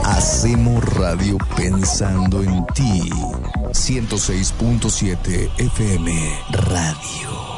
Hacemos radio pensando en ti. 106.7 FM Radio.